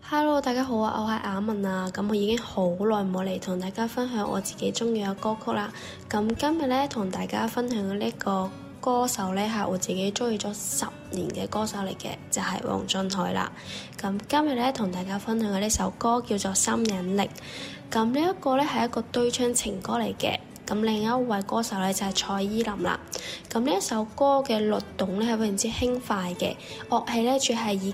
Hello，大家好啊，我係雅文啊。咁我已經好耐冇嚟同大家分享我自己中意嘅歌曲啦。咁今日咧同大家分享嘅呢個歌手咧係我自己中意咗10年嘅歌手嚟嘅，就係黃俊凱啦。咁今日咧同大家分享嘅呢首歌叫做《心引力》。咁呢一個咧係一個對唱情歌嚟嘅。咁另一位歌手咧就係蔡依林啦。咁呢一首歌嘅律動咧係非常之輕快嘅，樂器咧主要係以